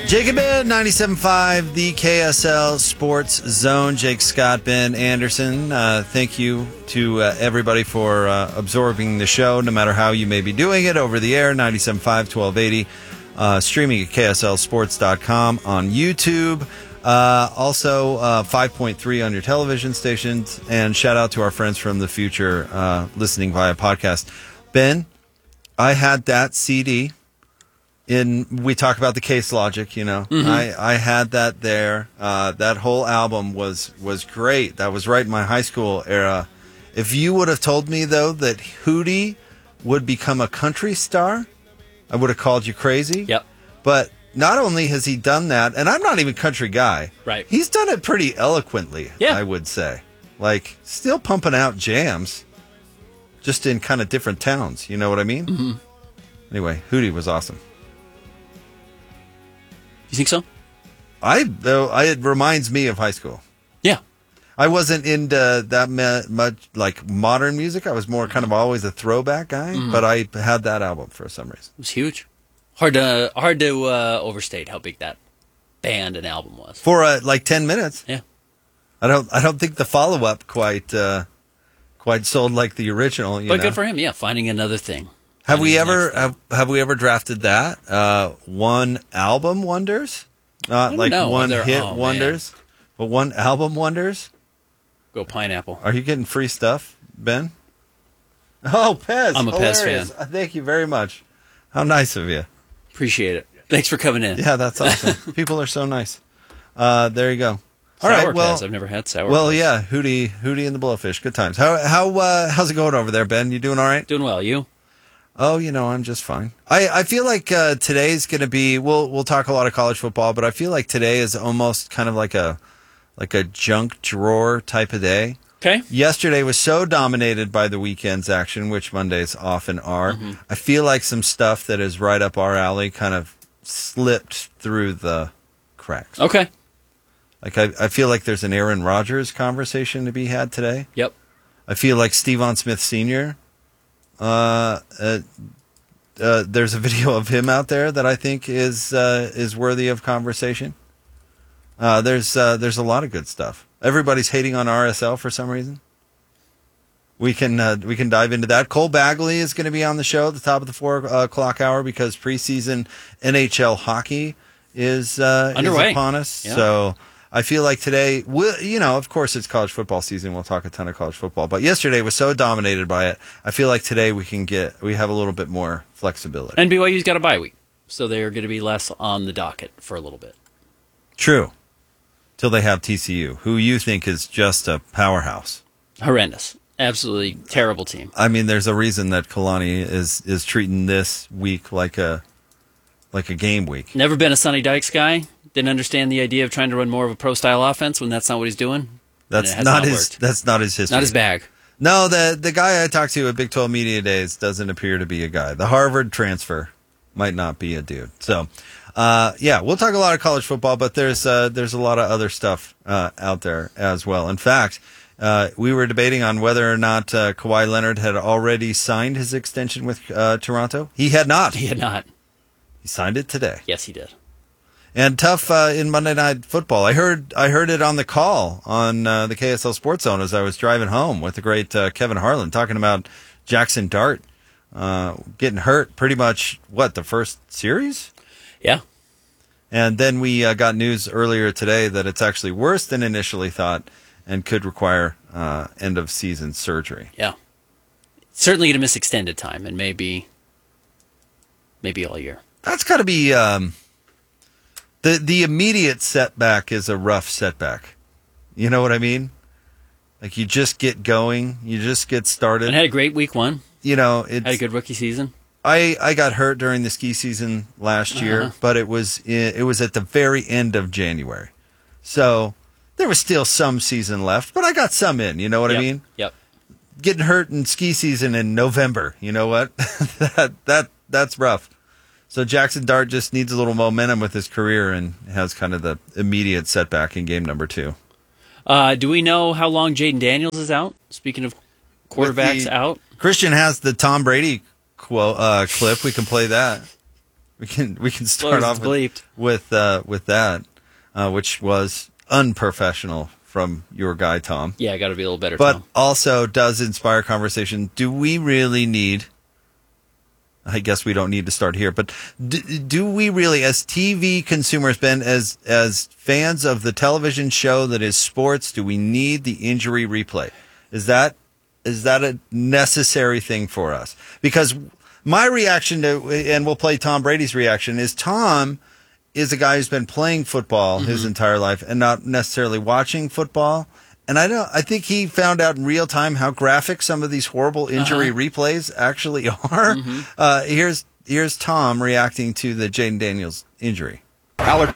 Jacob Ben, 97.5, the KSL Sports Zone. Jake Scott, Ben Anderson. Thank you to everybody for absorbing the show, no matter how you may be doing it over the air, 97.5, 1280, streaming at KSLSports.com on YouTube. Also, 5.3 on your television stations. And shout out to our friends from the future listening via podcast. Ben, I had that CD. We talk about the Case Logic, you know. Mm-hmm. I had that there. That whole album was great. That was right in my high school era. If you would have told me, though, that Hootie would become a country star, I would have called you crazy. Yep. But not only has he done that, and I'm not even a country guy. Right. He's done it pretty eloquently, yeah. I would say. Like, still pumping out jams, just in kind of different towns. You know what I mean? Mm-hmm. Anyway, Hootie was awesome. You think so? It reminds me of high school. Yeah. I wasn't into that much like modern music. I was more kind of always a throwback guy, but I had that album for some reason. It was huge. Hard to overstate how big that band and album was. For like 10 minutes. Yeah. I don't think the follow-up quite sold like the original, but know? Good for him. Yeah, finding another thing. Have we ever drafted that? One album wonders? Not like one hit wonders, but one album wonders? Go Pineapple. Are you getting free stuff, Ben? Oh, Pez. I'm a Hilarious. Pez fan. Thank you very much. How nice of you. Appreciate it. Thanks for coming in. Yeah, that's awesome. People are so nice. There you go. All right. Well, Pez. I've never had sour. Well, Pez. yeah, Hootie and the Blowfish. Good times. How's it going over there, Ben? You doing all right? Doing well. You? Oh, I'm just fine. I feel like today's going to be. We'll talk a lot of college football, but I feel like today is almost kind of like a junk drawer type of day. Okay. Yesterday was so dominated by the weekend's action, which Mondays often are. Mm-hmm. I feel like some stuff that is right up our alley kind of slipped through the cracks. Okay. Like I feel like there's an Aaron Rodgers conversation to be had today. Yep. I feel like Stephon Smith Sr. There's a video of him out there that I think is worthy of conversation. There's a lot of good stuff. Everybody's hating on RSL for some reason. We can dive into that. Cole Bagley is going to be on the show at the top of the 4 o'clock hour because preseason NHL hockey is underway upon us. Yeah. So I feel like today, of course it's college football season. We'll talk a ton of college football, but yesterday was so dominated by it. I feel like today we have a little bit more flexibility. And BYU's got a bye week, so they're going to be less on the docket for a little bit. True. Till they have TCU, who you think is just a powerhouse. Horrendous. Absolutely terrible team. I mean, there's a reason that Kalani is treating this week like a game week. Never been a Sonny Dykes guy. Didn't understand the idea of trying to run more of a pro-style offense when that's not what he's doing. That's not his history. Not his bag. No, the guy I talked to at Big 12 Media Days doesn't appear to be a guy. The Harvard transfer might not be a dude. So, we'll talk a lot of college football, but there's a lot of other stuff out there as well. In fact, we were debating on whether or not Kawhi Leonard had already signed his extension with Toronto. He had not. He had not. He signed it today. Yes, he did. And tough in Monday Night Football. I heard it on the call on the KSL Sports Zone as I was driving home with the great Kevin Harlan talking about Jackson Dart getting hurt pretty much, the first series? Yeah. And then we got news earlier today that it's actually worse than initially thought and could require end-of-season surgery. Yeah. Certainly going to miss extended time and maybe all year. That's got to be... The immediate setback is a rough setback. You know what I mean? Like, you just get going. You just get started. And had a great week one. Had a good rookie season. I got hurt during the ski season last year, but it was at the very end of January. So there was still some season left, but I got some in. You know what I mean? Yep. Getting hurt in ski season in November, you know what? That's rough. So Jackson Dart just needs a little momentum with his career and has kind of the immediate setback in game number 2. Do we know how long Jaden Daniels is out? Speaking of quarterbacks out. Christian has the Tom Brady clip. We can play that. We can start off bleeped. with that, which was unprofessional from your guy Tom. Yeah, got to be a little better. But Tom. also does inspire conversation. Do we really need? I guess we don't need to start here, but do we really, as TV consumers, Ben, as fans of the television show that is sports, do we need the injury replay? Is that a necessary thing for us? Because my reaction to, and we'll play Tom Brady's reaction, is Tom is a guy who's been playing football his entire life and not necessarily watching football. And I think he found out in real time how graphic some of these horrible injury replays actually are. Here's Tom reacting to the Jaden Daniels injury. Oh,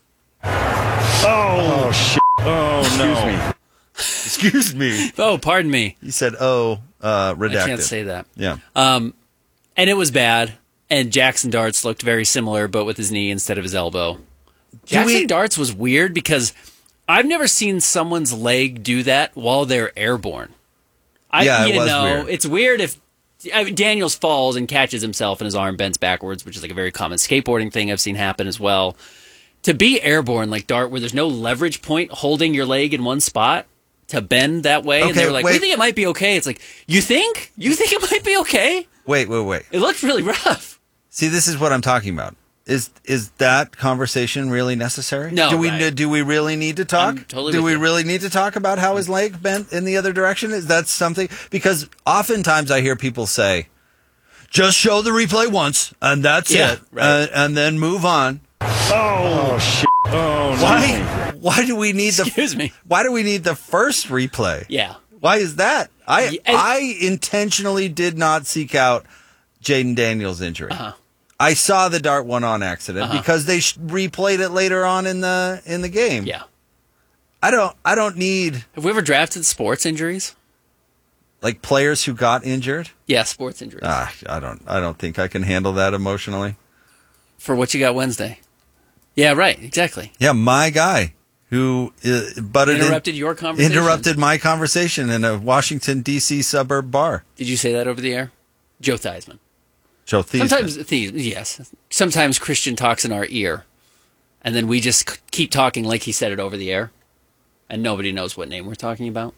shit. Oh, no. Excuse me. Oh, pardon me. He said, redacted. I can't say that. Yeah. And it was bad. And Jackson Darts looked very similar, but with his knee instead of his elbow. Jackson Darts was weird because I've never seen someone's leg do that while they're airborne. It was weird. It's weird if Daniels falls and catches himself and his arm bends backwards, which is like a very common skateboarding thing I've seen happen as well. To be airborne like Dart, where there's no leverage point holding your leg in one spot to bend that way, and they were like, "We think it might be okay." It's like, you think it might be okay? Wait. It looked really rough. See, this is what I'm talking about. Is that conversation really necessary? No. Do we really need to talk? I'm totally do with we you. really need to talk about how his leg bent in the other direction? Is that something? Because oftentimes I hear people say, "Just show the replay once, and that's it, right. and then move on." Oh, shit. Oh, no. Why do we need Excuse me. Why do we need the first replay? Yeah. Why is that? I intentionally did not seek out Jaden Daniels' injury. I saw the Dart one on accident because they replayed it later on in the game. Yeah. I don't need Have we ever drafted sports injuries? like players who got injured. Yeah, sports injuries. I don't think I can handle that emotionally. For what you got Wednesday. Yeah, right. Exactly. Yeah, my guy who Interrupted your conversation. interrupted my conversation in a Washington D.C. suburb bar. Did you say that over the air? Joe Theismann. Joe Theismann. Sometimes, yes. Sometimes Christian talks in our ear, and then we just keep talking like he said it over the air, and nobody knows what name we're talking about.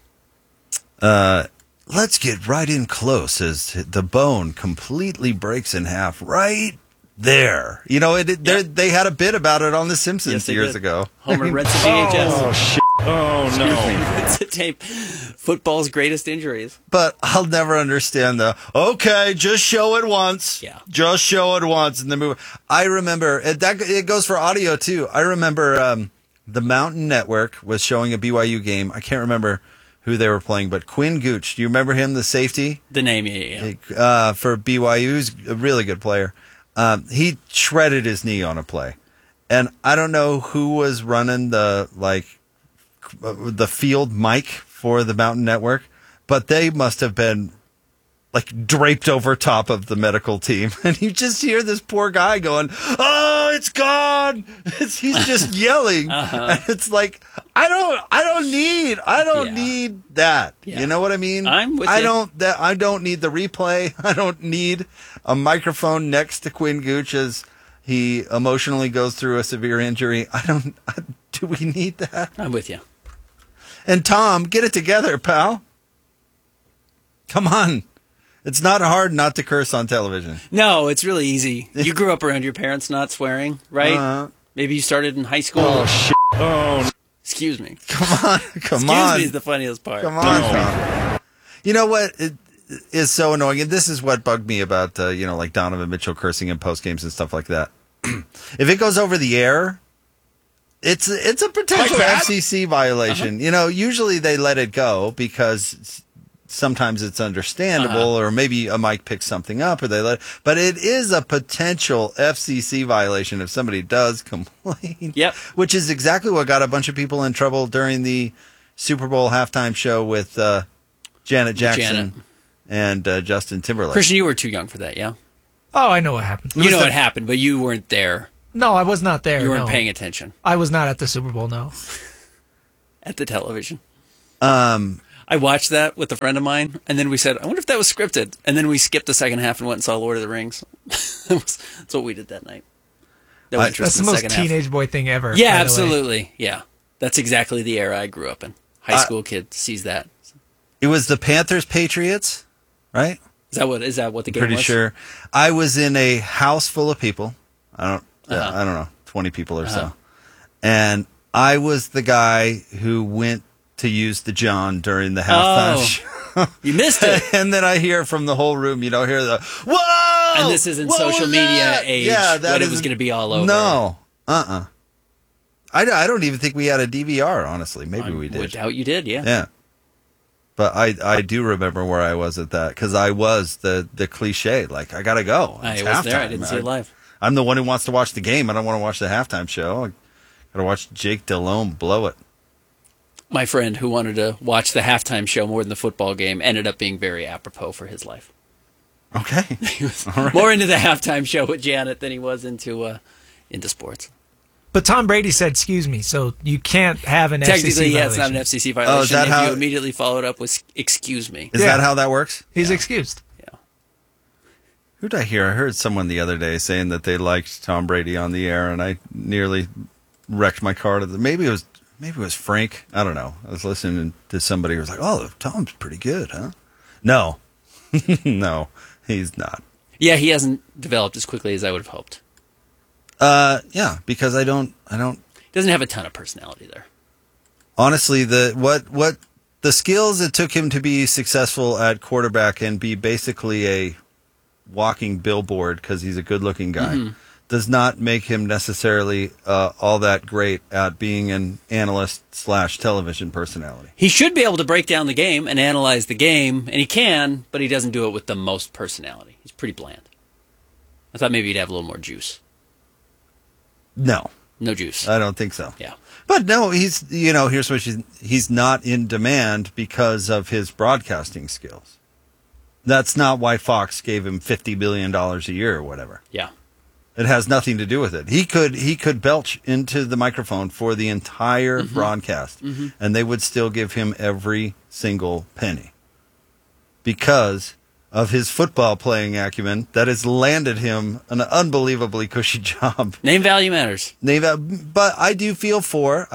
Let's get right in close as the bone completely breaks in half right there. You know, they had a bit about it on The Simpsons Yes, they years did. ago. Homer rents a VHS. Oh, shit. Oh, no. It's a tape. Football's greatest injuries. But I'll never understand okay, just show it once. Yeah. Just show it once in the movie. I remember, it goes for audio too. I remember the Mountain Network was showing a BYU game. I can't remember who they were playing, but Quinn Gooch. Do you remember him, the safety? The name, yeah. For BYU, he's a really good player. He shredded his knee on a play. And I don't know who was running the field mic for the Mountain Network, but they must have been like draped over top of the medical team. And you just hear this poor guy going, "Oh, it's gone." He's just yelling. And it's like, I don't need that. Yeah. You know what I mean? I'm with you. I don't need the replay. I don't need a microphone next to Quinn Gooch as he emotionally goes through a severe injury. Do we need that? I'm with you. And Tom, get it together, pal. Come on. It's not hard not to curse on television. No, it's really easy. You grew up around your parents not swearing, right? Maybe you started in high school. Oh, shit. Oh, no. Excuse me. Come on. Excuse me is the funniest part. Come on, Tom. You know what is so annoying? And this is what bugged me about, like Donovan Mitchell cursing in post games and stuff like that. If it goes over the air, it's a potential FCC violation. Usually they let it go because sometimes it's understandable, or maybe a mic picks something up, but it is a potential FCC violation if somebody does complain. Yep. Which is exactly what got a bunch of people in trouble during the Super Bowl halftime show with Janet Jackson and Justin Timberlake. Christian, you were too young for that, yeah? Oh, I know what happened. You know what happened, but you weren't there. No, I was not there. You weren't no. paying attention I was not at the Super Bowl, no. at the television. I watched that with a friend of mine, and then we said, I wonder if that was scripted. And then we skipped the second half and went and saw Lord of the Rings. That's what we did that night. No interest That's the in the most second half. teenage boy thing ever. Yeah, by the way. absolutely. Yeah, that's exactly the era I grew up in. High school kid sees that. It was the Panthers Patriots, right? Is that what the game Pretty was? sure. I was in a house full of people. I don't know, 20 people or so. And I was the guy who went to use the John during the halftime show. You missed it. And then I hear from the whole room, hear the, whoa! And this isn't What social was media that? age Yeah, that when it is- was going to be all over. No. I don't even think we had a DVR, honestly. Maybe we I did. would doubt you did, yeah. Yeah. But I do remember where I was at that because I was the cliche. Like, I got to go. I It's was there. I halftime. didn't see it live. I'm the one who wants to watch the game. I don't want to watch the halftime show. I got to watch Jake Delhomme blow it. My friend who wanted to watch the halftime show more than the football game ended up being very apropos for his life. Okay. He was more into the halftime show with Janet than he was into sports. But Tom Brady said, "Excuse me," so you can't have an Technically, FCC yeah, it's not violation. an FCC violation. is that if how- you immediately followed up with "excuse me." Is Yeah. that how that works? He's excused. Yeah. Who did I hear? I heard someone the other day saying that they liked Tom Brady on the air, and I nearly wrecked my car. Maybe it was Frank. I don't know. I was listening to somebody who was like, "Oh, Tom's pretty good, huh?" No, no, he's not. Yeah, he hasn't developed as quickly as I would have hoped. Yeah, because I don't. He doesn't have a ton of personality there. Honestly, what the skills it took him to be successful at quarterback and be basically a walking billboard because he's a good-looking guy does not make him necessarily all that great at being an analyst / television personality. He should be able to break down the game and analyze the game, and he can, but he doesn't do it with the most personality. He's pretty bland. I thought maybe he'd have a little more juice. No, No juice. I don't think so. Yeah. But no, here's what he's not in demand because of his broadcasting skills. That's not why Fox gave him $50 billion a year or whatever. Yeah. It has nothing to do with it. He could belch into the microphone for the entire broadcast, and they would still give him every single penny because of his football playing acumen that has landed him an unbelievably cushy job. Name value matters. But I do feel for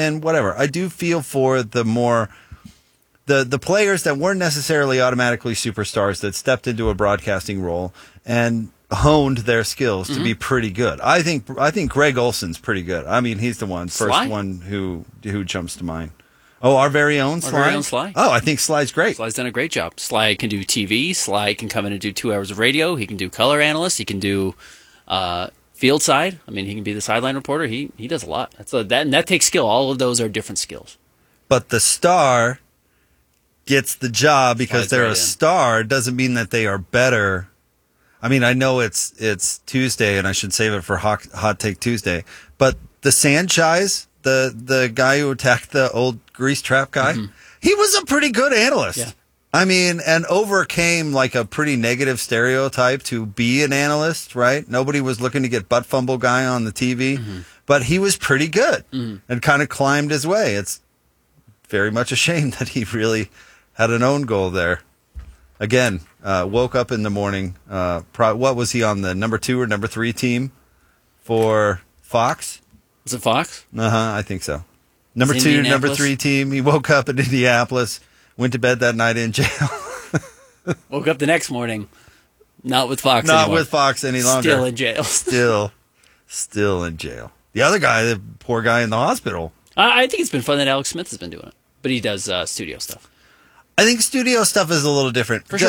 the more the players that weren't necessarily automatically superstars that stepped into a broadcasting role and honed their skills to be pretty good. I think Greg Olson's pretty good. I mean, he's the first Sly? one who jumps to mind. Oh, our very own Sly? very own Sly. Oh, I think Sly's great. Sly's done a great job. Sly can do TV. Sly can come in and do 2 hours of radio. He can do color analyst. He can do field side. I mean, he can be the sideline reporter. He does a lot. And that takes skill. All of those are different skills. But the star gets the job because Slides they're right a in. star doesn't mean that they are better. I mean, I know it's Tuesday and I should save it for Hot Take Tuesday, but the Sanchez, the guy who attacked the old grease trap guy, he was a pretty good analyst. Yeah. I mean, and overcame like a pretty negative stereotype to be an analyst, right? Nobody was looking to get butt fumble guy on the TV, but he was pretty good and kind of climbed his way. It's very much a shame that he really had an own goal there. Again, woke up in the morning. What was he on, the number 2 or number 3 team for Fox? Was it Fox? I think so. Number It's 2, number Indianapolis? 3 team. He woke up in Indianapolis, went to bed that night in jail. Woke up the next morning, not with Fox Not anymore. with Fox any longer. Still in jail. Still in jail. The other guy, the poor guy in the hospital. I think it's been fun that Alex Smith has been doing it, but he does studio stuff. I think studio stuff is a little different. For sure.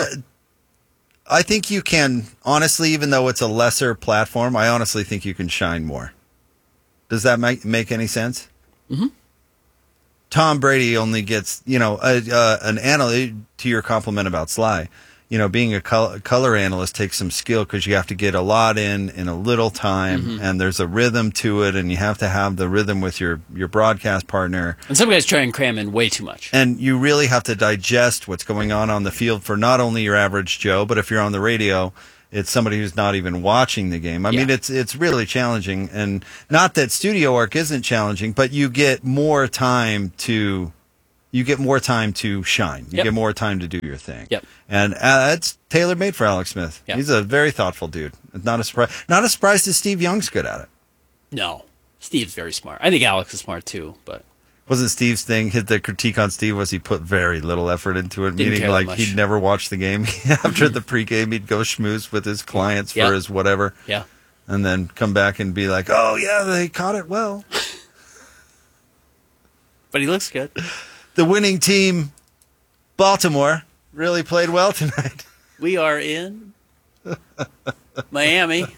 I think you can, honestly, even though it's a lesser platform, I honestly think you can shine more. Does that make any sense? Mm-hmm. Tom Brady only gets, an analyst, to your compliment about Sly, being a color analyst takes some skill because you have to get a lot in a little time, and there's a rhythm to it, and you have to have the rhythm with your broadcast partner. And some guys try and cram in way too much. And you really have to digest what's going on the field for not only your average Joe, but if you're on the radio, it's somebody who's not even watching the game. I mean, it's really challenging. And not that studio work isn't challenging, but you get more time to shine. You get more time to do your thing. Yep. And it's tailor-made for Alex Smith. Yep. He's a very thoughtful dude. It's not a surprise. Not a surprise that Steve Young's good at it. No. Steve's very smart. I think Alex is smart too, but Wasn't Steve's thing, the critique on Steve was he put very little effort into it, Didn't meaning care that like much. he'd never watch the game. After the pregame, he'd go schmooze with his clients Yep. for his whatever, yeah. and then come back and be like, oh, yeah, they caught it well. But he looks good. The winning team, Baltimore, really played well tonight. We are in Miami.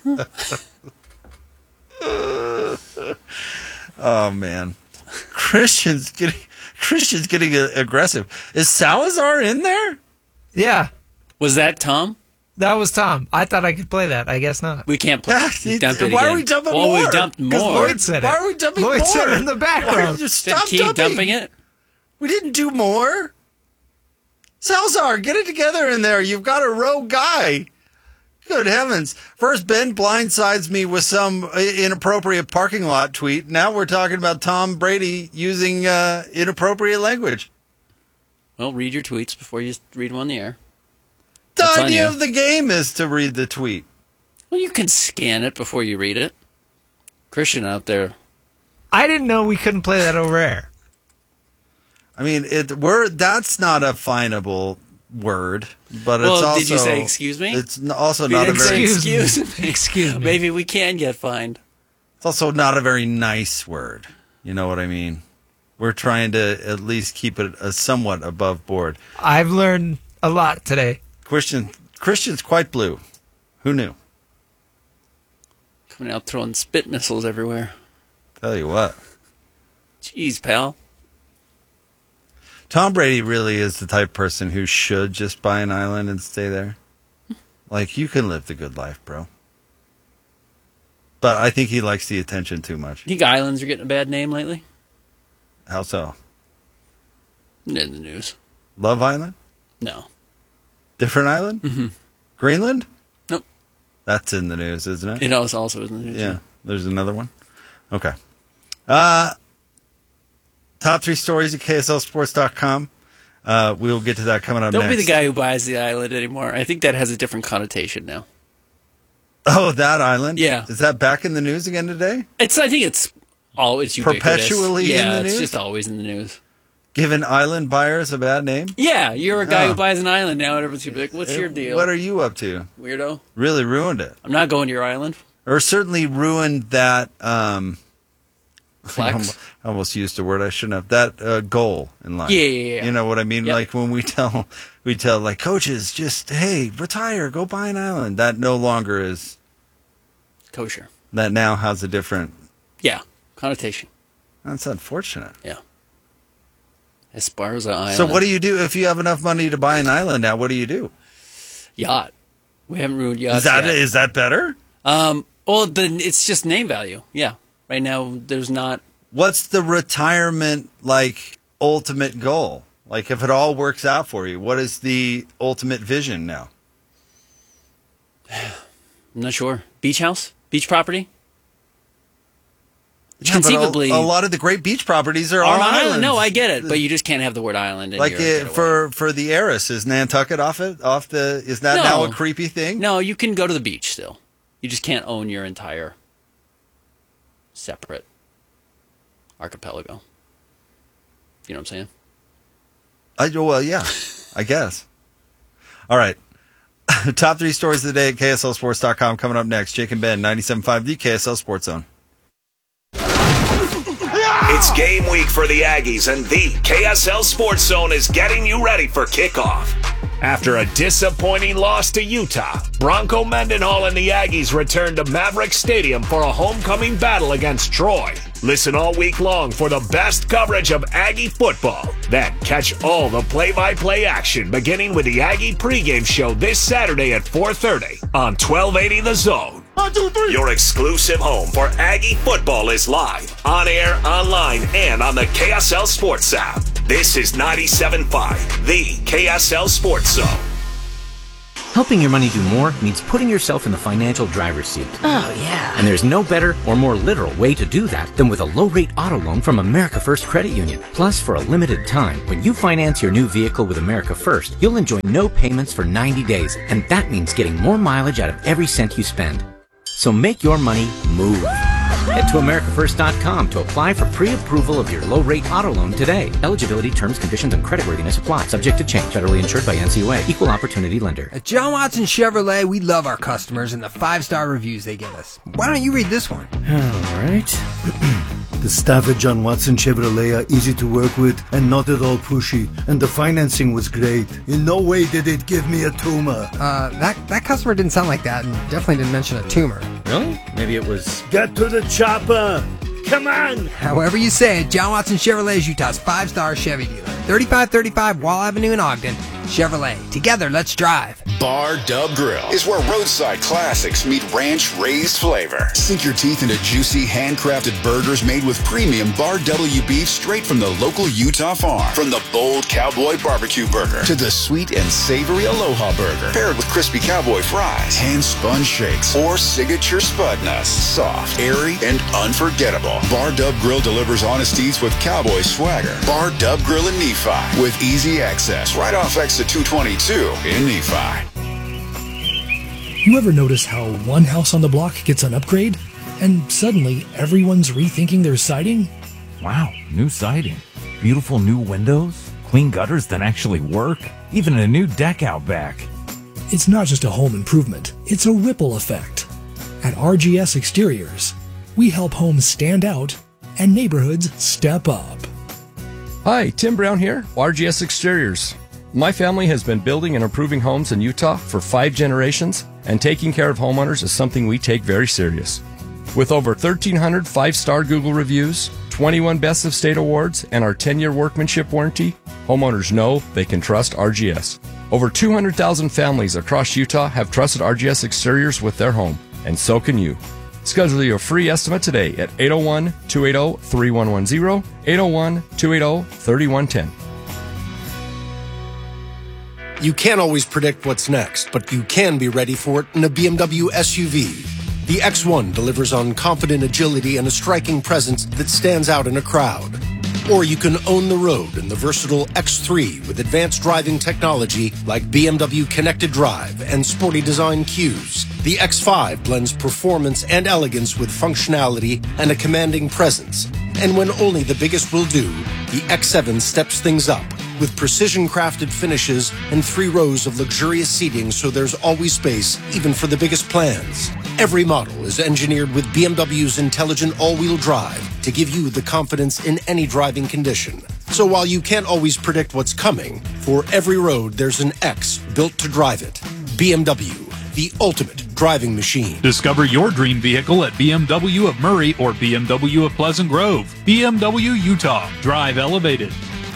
Oh, man. Christian's getting aggressive. Is Salazar in there? Yeah, Was that Tom? that was Tom. I thought I could play that. I guess not. We can't play. Yeah, We dumped it why again. are we dumping well, more? we dumped 'Cause more. Lloyd said it. Why are we dumping Lloyd more? said it in the Why background. don't you just Then stop keep dumping it. We didn't do more. Salazar, get it together in there. You've got a rogue guy. Good heavens. First, Ben blindsides me with some inappropriate parking lot tweet. Now we're talking about Tom Brady using inappropriate language. Well, read your tweets before you read them on the air. The That's on idea you. of the game is to read the tweet. Well, you can scan it before you read it. Christian out there. I didn't know we couldn't play that over air. I mean, that's not a finable word, but Well, it's also. did you say excuse me? It's also You not a didn't say very. excuse me. Excuse me. Maybe we can get fined. It's also not a very nice word. You know what I mean? We're trying to at least keep it somewhat above board. I've learned a lot today. Christian's quite blue. Who knew? Coming out throwing spit missiles everywhere. Tell you what. Jeez, pal. Tom Brady really is the type of person who should just buy an island and stay there. Like, you can live the good life, bro. But I think he likes the attention too much. You think islands are getting a bad name lately? How so? In the news. Love Island? No. Different island? Mm-hmm. Greenland? Nope. That's in the news, isn't it? It also is in the news. Yeah. There's another one? Okay. Top 3 stories at KSLSports.com. We'll get to that coming up Don't next. be the guy who buys the island anymore. I think that has a different connotation now. Oh, that island? Yeah. Is that back in the news again today? I think it's ubiquitous. Perpetually in yeah, the it's news? just always in the news. Giving island buyers a bad name? Yeah, you're a guy Oh. who buys an island now, and everyone's gonna be like, "What's your deal, What are you up to? weirdo?" Really ruined it. I'm not going to your island. Or certainly ruined that, Flex. I almost used a word I shouldn't have. That goal in life. Yeah. You know what I mean? Yep. Like when we tell like coaches, just, hey, retire, go buy an island. That no longer is, Kosher. that now has a different, Yeah, connotation. that's unfortunate. Yeah. Esparza Island. So what do you do if you have enough money to buy an island now? What do you do? Yacht. We haven't ruined yachts Is yet. that better? Well, it's just name value. Yeah. Right now, there's not. What's the retirement, like, ultimate goal? Like, if it all works out for you, what is the ultimate vision now? I'm not sure. Beach house? Beach property? Yeah, but Conceivably. a lot of the great beach properties are on on an islands. island. No, I get it, but you just can't have the word island. In Like your getaway. for the heiress, is Nantucket off the? Is that now a creepy thing? No, you can go to the beach still. You just can't own your entire separate archipelago. You know what I'm saying? Well, yeah, I guess. All right. Top 3 stories of the day at KSLSports.com coming up next. Jake and Ben, 97.5, the KSL Sports Zone. It's game week for the Aggies, and the KSL Sports Zone is getting you ready for kickoff. After a disappointing loss to Utah, Bronco Mendenhall and the Aggies return to Maverick Stadium for a homecoming battle against Troy. Listen all week long for the best coverage of Aggie football. Then catch all the play-by-play action beginning with the Aggie pregame show this Saturday at 4:30 on 1280 The Zone. 1, 2, 3. Your exclusive home for Aggie football is live, on air, online, and on the KSL Sports app. This is 97.5, the KSL Sports Zone. Helping your money do more means putting yourself in the financial driver's seat. Oh, yeah. And there's no better or more literal way to do that than with a low-rate auto loan from America First Credit Union. Plus, for a limited time, when you finance your new vehicle with America First, you'll enjoy no payments for 90 days, and that means getting more mileage out of every cent you spend. So make your money move. Head to AmericaFirst.com to apply for pre-approval of your low-rate auto loan today. Eligibility, terms, conditions, and creditworthiness apply. Subject to change. Federally insured by NCUA. Equal opportunity lender. At John Watson Chevrolet, we love our customers and the 5-star reviews they give us. Why don't you read this one? All right. The staff at John Watson Chevrolet are easy to work with and not at all pushy, and the financing was great. In no way did it give me a tumor. That customer didn't sound like that and definitely didn't mention a tumor. Really? Maybe it was... Get to the chopper! Come on! However you say it, John Watson Chevrolet is Utah's 5-star Chevy dealer. 3535 Wall Avenue in Ogden. Chevrolet. Together, let's drive. Bar Dub Grill is where roadside classics meet ranch-raised flavor. Sink your teeth into juicy, handcrafted burgers made with premium Bar W beef straight from the local Utah farm. From the bold cowboy barbecue burger to the sweet and savory Aloha burger, paired with crispy cowboy fries, hand-spun shakes, or signature spud nuts. Soft, airy, and unforgettable. Bar Dub Grill delivers honest eats with cowboy swagger. Bar Dub Grill in Nephi with easy access right off exit 222 in Nephi. You ever notice how one house on the block gets an upgrade, and suddenly everyone's rethinking their siding? Wow, new siding. Beautiful new windows, clean gutters that actually work, even a new deck out back. It's not just a home improvement, it's a ripple effect. At RGS Exteriors, we help homes stand out and neighborhoods step up. Hi, Tim Brown here, RGS Exteriors. My family has been building and improving homes in Utah for 5 generations, and taking care of homeowners is something we take very serious. With over 1,300 5-star Google reviews, 21 Best of State awards, and our 10-year workmanship warranty, homeowners know they can trust RGS. Over 200,000 families across Utah have trusted RGS Exteriors with their home, and so can you. Schedule your free estimate today at 801-280-3110, 801-280-3110. You can't always predict what's next, but you can be ready for it in a BMW SUV. The X1 delivers on confident agility and a striking presence that stands out in a crowd. Or you can own the road in the versatile X3 with advanced driving technology like BMW Connected Drive and sporty design cues. The X5 blends performance and elegance with functionality and a commanding presence. And when only the biggest will do, the X7 steps things up with precision-crafted finishes and 3 rows of luxurious seating, so there's always space, even for the biggest plans. Every model is engineered with BMW's intelligent all-wheel drive to give you the confidence in any driving condition. So while you can't always predict what's coming, for every road there's an X built to drive it. BMW, the ultimate driving machine. Discover your dream vehicle at BMW of Murray or BMW of Pleasant Grove. BMW Utah. Drive elevated.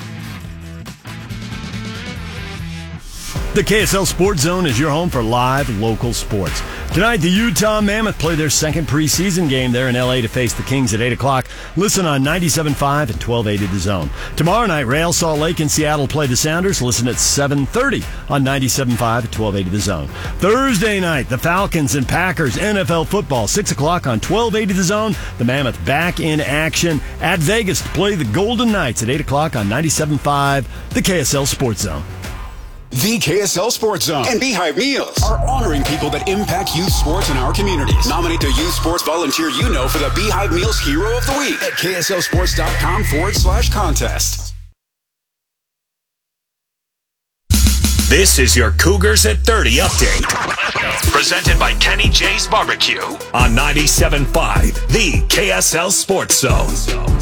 The KSL Sports Zone is your home for live local sports. Tonight, the Utah Mammoth play their second preseason game there in L.A. to face the Kings at 8 o'clock. Listen on 97.5 and 1280 The Zone. Tomorrow night, Real Salt Lake and Seattle play the Sounders. Listen at 7:30 on 97.5 and 1280 The Zone. Thursday night, the Falcons and Packers NFL football, 6 o'clock on 1280 The Zone. The Mammoth back in action at Vegas to play the Golden Knights at 8 o'clock on 97.5, the KSL Sports Zone. The KSL Sports Zone and Beehive Meals are honoring people that impact youth sports in our communities. Nominate the youth sports volunteer you know for the Beehive Meals Hero of the Week at KSLSports.com/contest. This is your Cougars at 30 update. Presented by Kenny J's Barbecue on 97.5, the KSL Sports Zone.